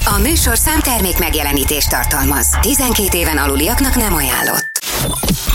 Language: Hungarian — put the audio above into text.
A műsorszám termék megjelenítést tartalmaz. 12 éven aluliaknak nem ajánlott.